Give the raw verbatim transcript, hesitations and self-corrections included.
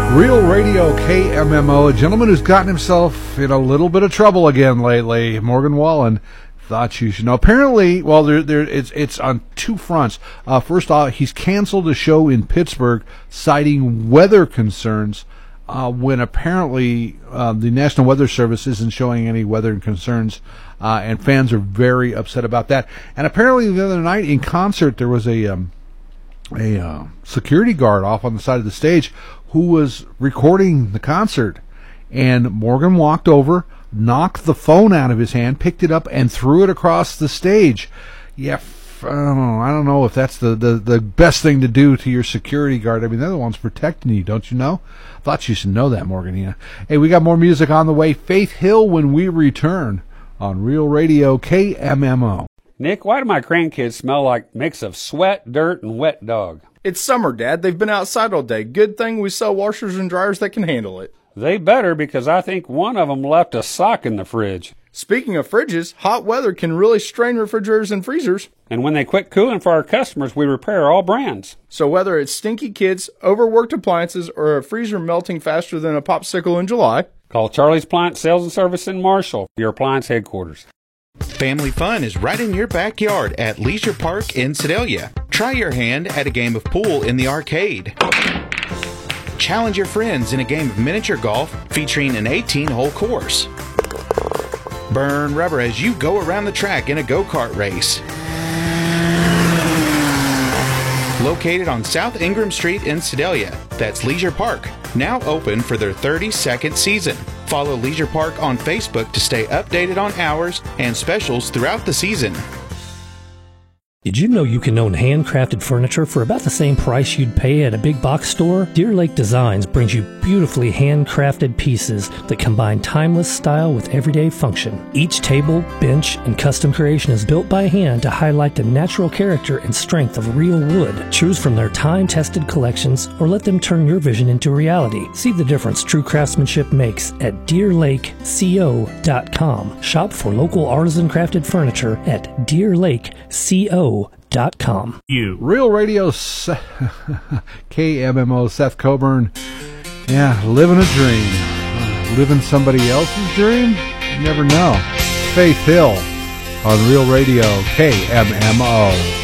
Real Radio K M M O, a gentleman who's gotten himself in a little bit of trouble again lately, Morgan Wallen. Thought you should know. Apparently, well, there, there, it's it's on two fronts. Uh, first off, he's canceled a show in Pittsburgh, citing weather concerns. Uh, when apparently uh, the National Weather Service isn't showing any weather concerns, uh, and fans are very upset about that. And apparently, the other night in concert, there was a um, a uh, security guard off on the side of the stage who was recording the concert, and Morgan walked over, knocked the phone out of his hand, picked it up, and threw it across the stage. Yeah, f- I don't know, I don't know if that's the, the, the best thing to do to your security guard. I mean, they're the ones protecting you, don't you know? I thought you should know that, Morgan. Yeah. Hey, we got more music on the way. Faith Hill when we return on Real Radio K M M O. Nick, why do my grandkids smell like mix of sweat, dirt, and wet dog? It's summer, Dad. They've been outside all day. Good thing we sell washers and dryers that can handle it. They better, because I think one of them left a sock in the fridge. Speaking of fridges, hot weather can really strain refrigerators and freezers. And when they quit cooling for our customers, we repair all brands. So whether it's stinky kids, overworked appliances, or a freezer melting faster than a popsicle in July, call Charlie's Appliance Sales and Service in Marshall, your appliance headquarters. Family fun is right in your backyard at Leisure Park in Sedalia. Try your hand at a game of pool in the arcade. Challenge your friends in a game of miniature golf featuring an eighteen-hole course. Burn rubber as you go around the track in a go-kart race. Located on South Ingram Street in Sedalia, that's Leisure Park, now open for their thirty-second season. Follow Leisure Park on Facebook to stay updated on hours and specials throughout the season. Did you know you can own handcrafted furniture for about the same price you'd pay at a big box store? Deer Lake Designs brings you beautifully handcrafted pieces that combine timeless style with everyday function. Each table, bench, and custom creation is built by hand to highlight the natural character and strength of real wood. Choose from their time-tested collections or let them turn your vision into reality. See the difference true craftsmanship makes at deer lake co dot com. Shop for local artisan crafted furniture at deer lake co dot com. You. Real Radio K M M O, Seth Coburn. Yeah, living a dream. Uh, living somebody else's dream? You never know. Faith Hill on Real Radio K M M O.